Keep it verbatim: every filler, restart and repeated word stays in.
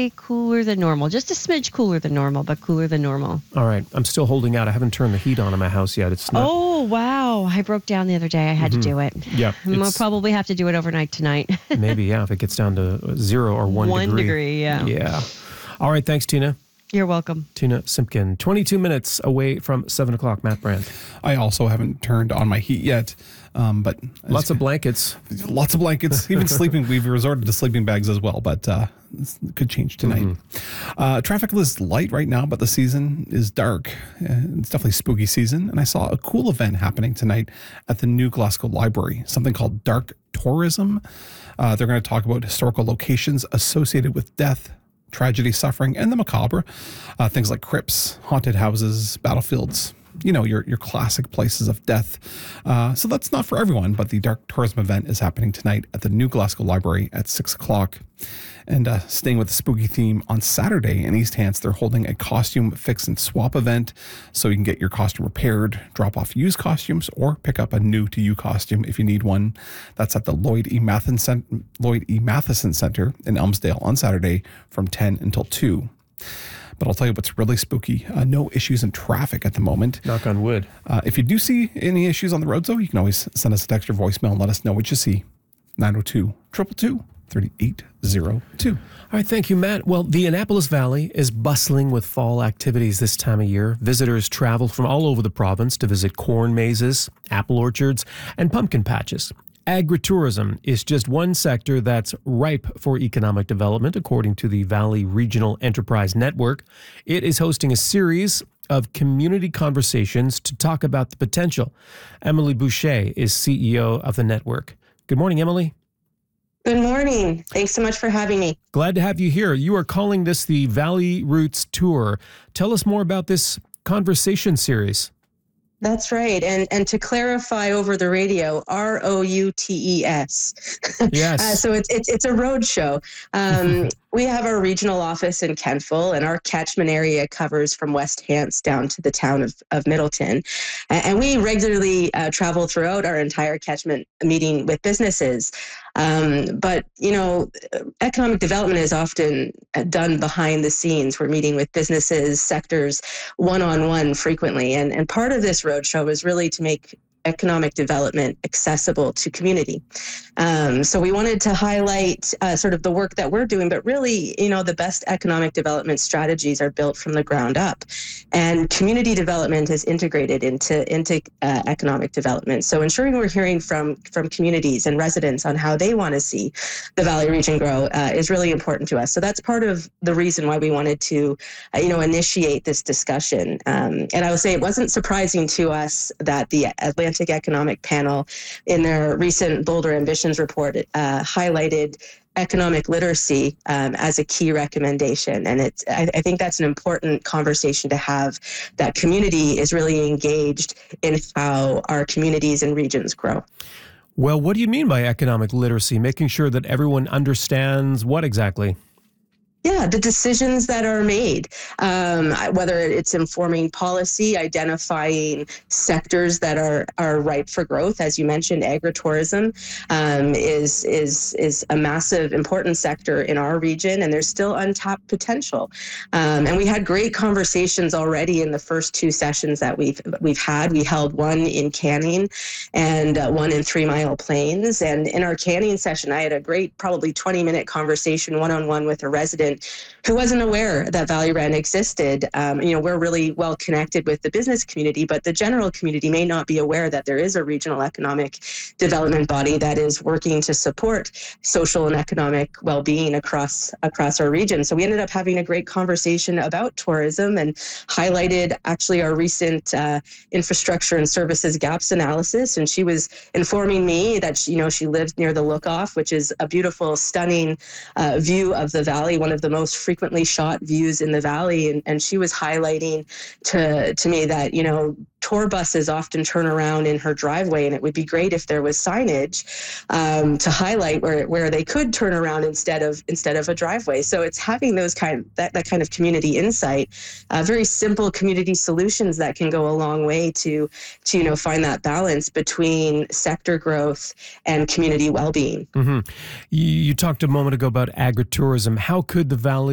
say cooler than normal. Just a smidge cooler than normal, but cooler than normal. All right. I'm still holding out. I haven't turned the heat on in my house yet. It's not... Oh, wow. I broke down the other day. I had mm-hmm. to do it. Yeah. We'll probably have to do it overnight tonight. Maybe, yeah, if it gets down to zero or one, one degree. degree, yeah. Yeah. All right. Thanks, Tina. You're welcome. Tina Simpkin, twenty-two minutes away from seven o'clock. Matt Brandt. I also haven't turned on my heat yet, um, but... Lots of blankets. Lots of blankets. Even sleeping, we've resorted to sleeping bags as well, but uh, it could change tonight. Mm-hmm. Uh, traffic is light right now, but the season is dark. Uh, it's definitely spooky season, and I saw a cool event happening tonight at the New Glasgow Library, something called Dark Tourism. Uh, they're going to talk about historical locations associated with death, tragedy, suffering, and the macabre. Uh, things like crypts, haunted houses, battlefields, you know, your your classic places of death. Uh, so that's not for everyone, but the Dark Tourism event is happening tonight at the New Glasgow Library at six o'clock. And uh, staying with the spooky theme, on Saturday in East Hants, they're holding a costume fix and swap event, so you can get your costume repaired, drop off used costumes, or pick up a new to you costume if you need one. That's at the Lloyd E. Matheson, Lloyd E. Matheson Center in Elmsdale on Saturday from ten until two. But I'll tell you what's really spooky. Uh, no issues in traffic at the moment. Knock on wood. Uh, if you do see any issues on the roads, though, you can always send us a text or voicemail and let us know what you see. nine oh two, two two two, three eight zero two. All right, thank you, Matt. Well, the Annapolis Valley is bustling with fall activities this time of year. Visitors travel from all over the province to visit corn mazes, apple orchards, and pumpkin patches. Agritourism is just one sector that's ripe for economic development, according to the Valley Regional Enterprise Network. It is hosting a series of community conversations to talk about the potential. Emily Boucher is C E O of the network. Good morning, Emily. Good morning. Thanks so much for having me. Glad to have you here. You are calling this the Valley Roots Tour. Tell us more about this conversation series. That's right. And and to clarify over the radio, R O U T E S. Yes. uh, so it's, it's, it's a road show. Um, we have our regional office in Kentville, and our catchment area covers from West Hants down to the town of, of Middleton. And, and we regularly uh, travel throughout our entire catchment, meeting with businesses. Um, but, you know, economic development is often done behind the scenes. We're meeting with businesses, sectors, one-on-one frequently. And, and part of this roadshow is really to make economic development accessible to community. Um, so we wanted to highlight uh, sort of the work that we're doing, but really, you know, the best economic development strategies are built from the ground up, and community development is integrated into into uh, economic development. So ensuring we're hearing from from communities and residents on how they want to see the Valley region grow uh, is really important to us. So that's part of the reason why we wanted to, uh, you know, initiate this discussion. Um, and I would say it wasn't surprising to us that the Atlantic Economic Panel, in their recent Bolder Ambitions report, uh, highlighted economic literacy um, as a key recommendation. And it's, I, I think that's an important conversation to have, that community is really engaged in how our communities and regions grow. Well, what do you mean by economic literacy? Making sure that everyone understands what exactly? Yeah, the decisions that are made, um, whether it's informing policy, identifying sectors that are, are ripe for growth. As you mentioned, agritourism um, is is is a massive, important sector in our region, and there's still untapped potential. Um, and we had great conversations already in the first two sessions that we've we've had. We held one in Canning and uh, one in Three Mile Plains. And in our Canning session, I had a great, probably twenty minute conversation one-on-one with a resident who wasn't aware that Valley Rent existed. Um, you know, we're really well connected with the business community, but the general community may not be aware that there is a regional economic development body that is working to support social and economic well-being across across our region. So we ended up having a great conversation about tourism and highlighted actually our recent uh, infrastructure and services gaps analysis. And she was informing me that she, you know, she lives near the Look-Off, which is a beautiful, stunning uh, view of the valley, one of the most frequently shot views in the valley. And, and she was highlighting to, to me that, you know, tour buses often turn around in her driveway, and it would be great if there was signage um, to highlight where, where they could turn around instead of instead of a driveway. So it's having those kind that, that kind of community insight, uh, very simple community solutions that can go a long way to to you know find that balance between sector growth and community well-being. Mm-hmm. You, you talked a moment ago about agritourism. How could the Valley